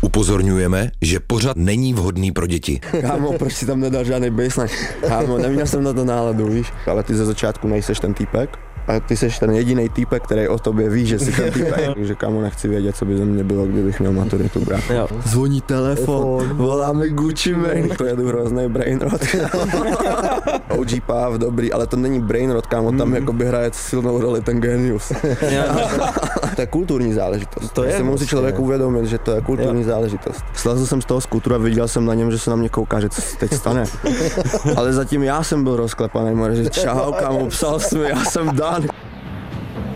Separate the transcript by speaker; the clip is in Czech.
Speaker 1: Upozorňujeme, že pořad není vhodný pro děti.
Speaker 2: Kámo, proč si tam nedal žádný baseline? Kámo, neměl jsem na to náladu, víš? Ale ty ze začátku nejseš ten týpek. A ty seš ten jediný týpek, který o tobě ví, že jsi ten týpek. Takže kámo, nechci vědět, co by ze mě bylo, kdybych měl maturitu brát. Zvoní telefon, voláme Gucci Mane. To je hrozný brainrot. OG Pav, dobrý, ale to není brainrot, kámo, tam jakoby hraje silnou roli ten genius. To je kulturní záležitost. To si musí člověk uvědomit, že to je kulturní záležitost. Slezl jsem z toho skútru a viděl jsem na něm, že se na mě kouká, že co se teď stane. Ale zatím já jsem byl rozklepaný, že čau, kámo, psal jsi mi, já jsem Dan.